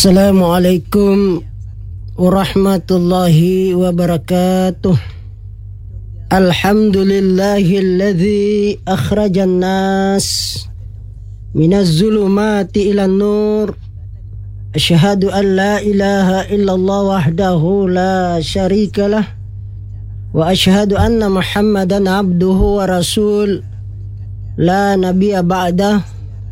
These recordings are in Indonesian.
Assalamualaikum warahmatullahi wabarakatuh. Alhamdulillahilladzi akhrajan nas minaz zulumati ilan nur. Asyhadu an la ilaha illallah wahdahu la syarikalah wa asyhadu anna Muhammadan abduhu wa rasul la nabiyya ba'dah.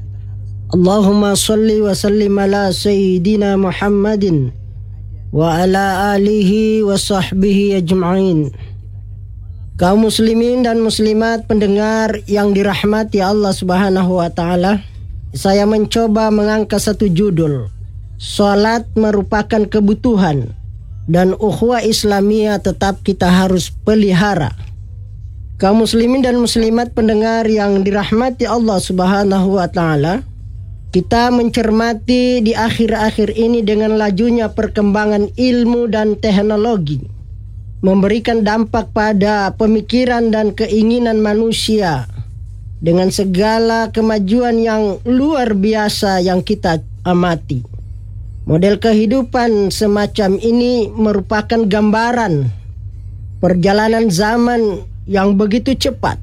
Allahumma salli wa sallim ala sayyidina Muhammadin wa ala alihi wa sahbihi ajma'in. Kaum muslimin dan muslimat pendengar yang dirahmati Allah Subhanahu wa taala, saya mencoba mengangkat satu judul. Salat merupakan kebutuhan dan ukhuwah Islamiyah tetap kita harus pelihara. Kaum muslimin dan muslimat pendengar yang dirahmati Allah Subhanahu wa taala, kita mencermati di akhir-akhir ini dengan lajunya perkembangan ilmu dan teknologi memberikan dampak pada pemikiran dan keinginan manusia dengan segala kemajuan yang luar biasa yang kita amati. Model kehidupan semacam ini merupakan gambaran perjalanan zaman yang begitu cepat.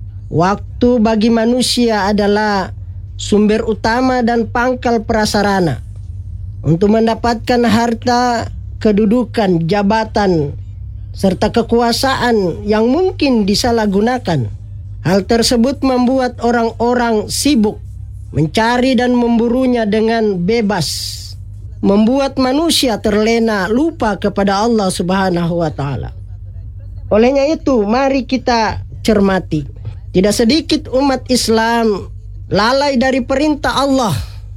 Waktu bagi manusia adalah sumber utama dan pangkal prasarana untuk mendapatkan harta, kedudukan, jabatan, serta kekuasaan yang mungkin disalahgunakan. Hal tersebut membuat orang-orang sibuk mencari dan memburunya dengan bebas, membuat manusia terlena lupa kepada Allah Subhanahu wa taala. Olehnya itu, mari kita cermati. Tidak sedikit umat Islam lalai dari perintah Allah,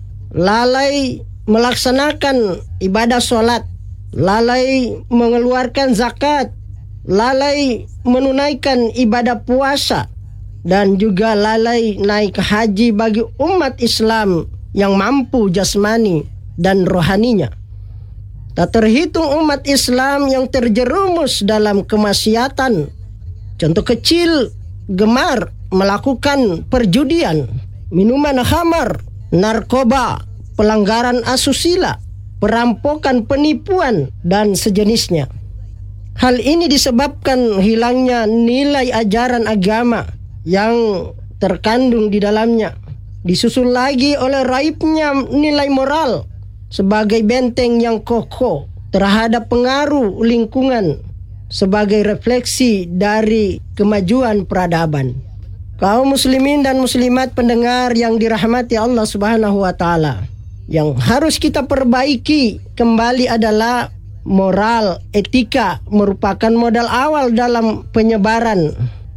lalai melaksanakan ibadah sholat, lalai mengeluarkan zakat, lalai menunaikan ibadah puasa, dan juga lalai naik haji bagi umat Islam yang mampu jasmani dan rohaninya. Tak terhitung umat Islam yang terjerumus dalam kemaksiatan. Contoh kecil, gemar melakukan perjudian, minuman khamar, narkoba, pelanggaran asusila, perampokan, penipuan, dan sejenisnya. Hal ini disebabkan hilangnya nilai ajaran agama yang terkandung di dalamnya, disusul lagi oleh raibnya nilai moral sebagai benteng yang kokoh terhadap pengaruh lingkungan sebagai refleksi dari kemajuan peradaban. Kaum muslimin dan muslimat pendengar yang dirahmati Allah Subhanahu wa taala, yang harus kita perbaiki kembali adalah moral, etika merupakan modal awal dalam penyebaran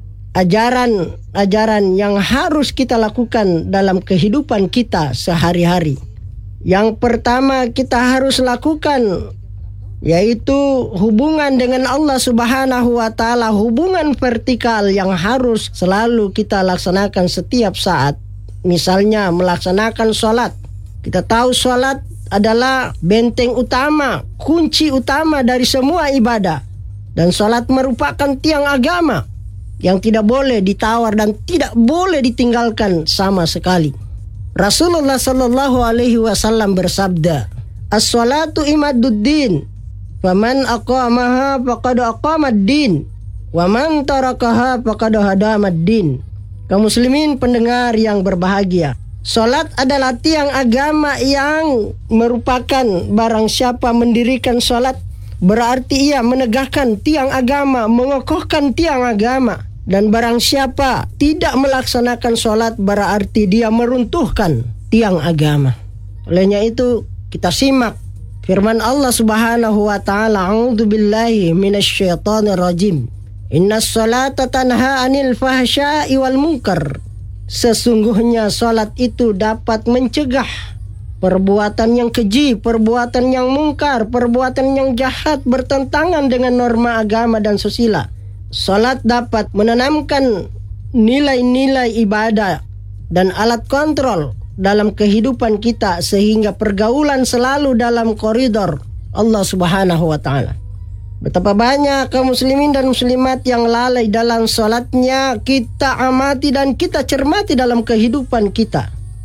ajaran-ajaran yang harus kita lakukan dalam kehidupan kita sehari-hari. Yang pertama kita harus lakukan yaitu hubungan dengan Allah Subhanahu wa taala, hubungan vertikal yang harus selalu kita laksanakan setiap saat. Misalnya melaksanakan sholat. Kita tahu sholat adalah benteng utama, kunci utama dari semua ibadah. Dan sholat merupakan tiang agama yang tidak boleh ditawar dan tidak boleh ditinggalkan sama sekali. Rasulullah sallallahu alaihi wasallam bersabda, "As-sholatu imaduddin. Faman aqamaha faqad aqamad-din, wa man tarakaha faqad hadamad-din." Kaum muslimin pendengar yang berbahagia, salat adalah tiang agama yang merupakan barang siapa mendirikan salat berarti ia menegakkan tiang agama, mengokohkan tiang agama. Dan barang siapa tidak melaksanakan salat berarti dia meruntuhkan tiang agama. Olehnya itu kita simak firman Allah Subhanahu wa taala, "A'udzu billahi minasyaitonir rajim. Innas salata tanha 'anil fahsya'i wal munkar." Sesungguhnya salat itu dapat mencegah perbuatan yang keji, perbuatan yang mungkar, perbuatan yang jahat bertentangan dengan norma agama dan susila. Salat dapat menanamkan nilai-nilai ibadah dan alat kontrol dalam kehidupan kita sehingga pergaulan selalu dalam koridor Allah Subhanahu wa taala. Betapa banyak kaum muslimin dan muslimat yang lalai dalam salatnya, kita amati dan kita cermati dalam kehidupan kita.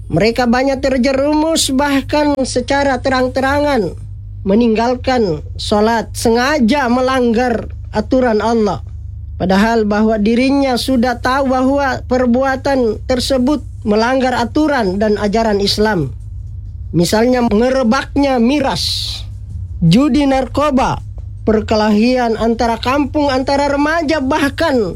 Mereka banyak terjerumus bahkan secara terang-terangan meninggalkan sholat, sengaja melanggar aturan Allah. Padahal bahwa dirinya sudah tahu bahwa perbuatan tersebut melanggar aturan dan ajaran Islam. Misalnya mengerebaknya miras, judi narkoba, perkelahian antara kampung, antara remaja, bahkan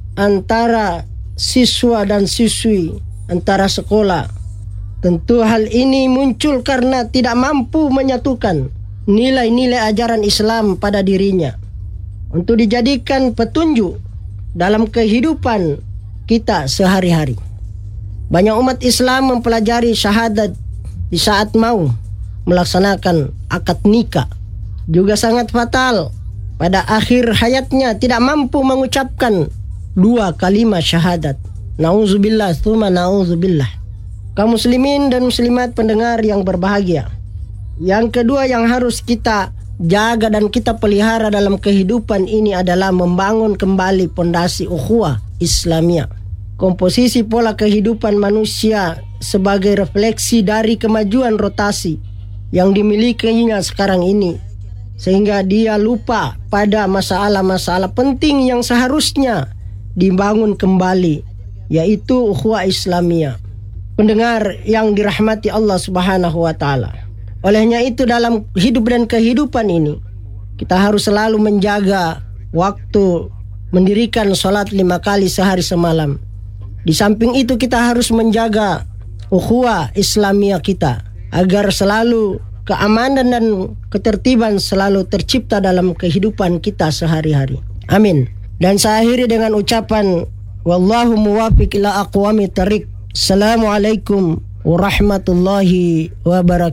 antara siswa dan siswi, antara sekolah. Tentu hal ini muncul karena tidak mampu menyatukan nilai-nilai ajaran Islam pada dirinya untuk dijadikan petunjuk dalam kehidupan kita sehari-hari. Banyak umat Islam mempelajari syahadat di saat mau melaksanakan akad nikah. Juga sangat fatal, pada akhir hayatnya tidak mampu mengucapkan 2 kalimat syahadat. Nauzubillah, tsumma nauzubillah. Kaum muslimin dan muslimat pendengar yang berbahagia, yang kedua yang harus kita jaga dan kita pelihara dalam kehidupan ini adalah membangun kembali pondasi ukhuwah Islamiyah. Komposisi pola kehidupan manusia sebagai refleksi dari kemajuan rotasi yang dimilikinya sekarang ini, sehingga dia lupa pada masalah-masalah penting yang seharusnya dibangun kembali, yaitu ukhuwah Islamiyah. Pendengar yang dirahmati Allah Subhanahu wa taala. Olehnya itu dalam hidup dan kehidupan ini kita harus selalu menjaga waktu mendirikan sholat 5 kali sehari semalam. Di samping itu kita harus menjaga ukhuwah Islamiyah kita agar selalu keamanan dan ketertiban selalu tercipta dalam kehidupan kita sehari-hari. Amin. Dan saya akhiri dengan ucapan wallahu muwaffiq ila aqwamit thariq. Assalamualaikum warahmatullahi wabarakatuh.